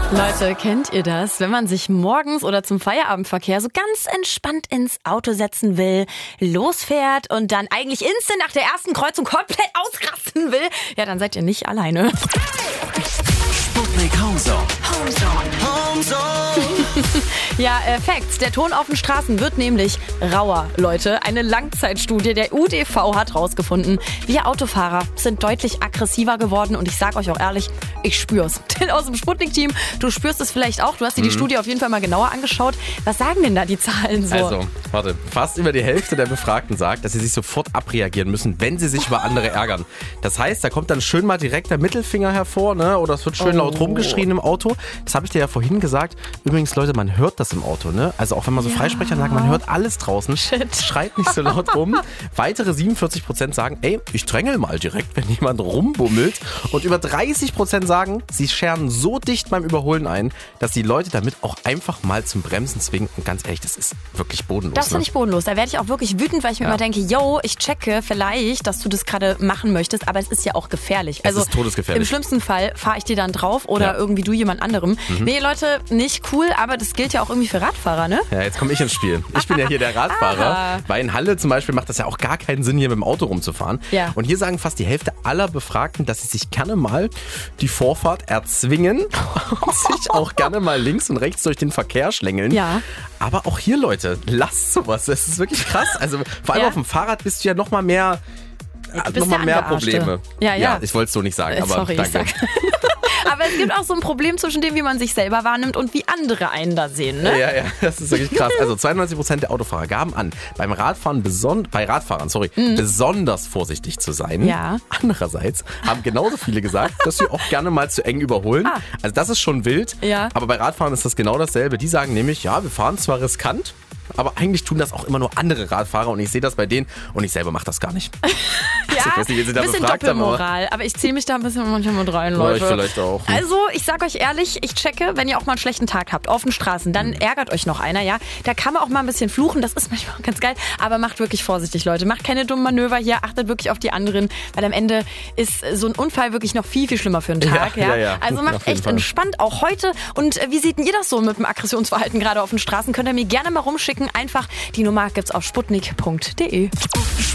Leute, kennt ihr das? Wenn man sich morgens oder zum Feierabendverkehr so ganz entspannt ins Auto setzen will, losfährt und dann eigentlich instant nach der ersten Kreuzung komplett ausrasten will, ja, dann seid ihr nicht alleine. Sputnik Homezone. Ja, Facts. Der Ton auf den Straßen wird nämlich rauer, Leute. Eine Langzeitstudie der UDV hat rausgefunden, wir Autofahrer sind deutlich aggressiver geworden und ich sag euch auch ehrlich, ich spür's. Denn aus dem Sputnik-Team, du spürst es vielleicht auch, du hast dir die Studie auf jeden Fall mal genauer angeschaut. Was sagen denn da die Zahlen so? Also, warte, fast über die Hälfte der Befragten sagt, dass sie sich sofort abreagieren müssen, wenn sie sich über andere ärgern. Das heißt, da kommt dann schön mal direkt der Mittelfinger hervor, ne? Oder es wird schön laut rumgeschrien im Auto. Das habe ich dir ja vorhin gesagt. Übrigens, Leute, man hört das im Auto, ne? Also auch wenn man so Freisprechanlagen, man hört alles draußen. Schreit nicht so laut rum. Weitere 47% sagen, ey, ich drängel mal direkt, wenn jemand rumbummelt. Und über 30% sagen, sie scheren so dicht beim Überholen ein, dass die Leute damit auch einfach mal zum Bremsen zwingen. Und ganz ehrlich, das ist wirklich bodenlos. Das finde ich bodenlos. Da werde ich auch wirklich wütend, weil ich mir immer denke, yo, ich checke vielleicht, dass du das gerade machen möchtest, aber es ist ja auch gefährlich. Es ist todesgefährlich. Im schlimmsten Fall fahre ich dir dann drauf oder irgendwie du jemand anderem. Nee, Leute, nicht cool, aber das gilt ja auch irgendwie für Radfahrer, ne? Ja, jetzt komme ich ins Spiel. Ich bin ja hier der Radfahrer. Weil in Halle zum Beispiel macht das ja auch gar keinen Sinn, hier mit dem Auto rumzufahren. Ja. Und hier sagen fast die Hälfte aller Befragten, dass sie sich gerne mal die Vorfahrt erzwingen und sich auch gerne mal links und rechts durch den Verkehr schlängeln. Ja. Aber auch hier, Leute, lasst sowas. Das ist wirklich krass. Also vor allem auf dem Fahrrad bist du ja noch mal mehr, Probleme. Ja. Ich wollte es so nicht sagen, aber sorry, danke. Aber es gibt auch so ein Problem zwischen dem, wie man sich selber wahrnimmt und wie andere einen da sehen, ne? Ja, das ist wirklich krass. Also 92% der Autofahrer gaben an, bei Radfahrern besonders vorsichtig zu sein. Ja. Andererseits haben genauso viele gesagt, dass sie auch gerne mal zu eng überholen. Also das ist schon wild, aber bei Radfahren ist das genau dasselbe. Die sagen nämlich, ja, wir fahren zwar riskant, aber eigentlich tun das auch immer nur andere Radfahrer und ich sehe das bei denen und ich selber mache das gar nicht. Ja, ich weiß nicht, wie sie da bisschen befragt haben, Doppelmoral, aber ich zähle mich da ein bisschen manchmal mit rein, Leute. Ich vielleicht auch. Also, ich sag euch ehrlich, ich checke, wenn ihr auch mal einen schlechten Tag habt auf den Straßen, dann ärgert euch noch einer, ja. Da kann man auch mal ein bisschen fluchen, das ist manchmal ganz geil, aber macht wirklich vorsichtig, Leute. Macht keine dummen Manöver hier, achtet wirklich auf die anderen, weil am Ende ist so ein Unfall wirklich noch viel, viel schlimmer für einen Tag, ja. Also macht echt entspannt, auch heute. Und wie seht denn ihr das so mit dem Aggressionsverhalten gerade auf den Straßen? Könnt ihr mir gerne mal rumschicken, einfach die Nummer gibt's auf sputnik.de.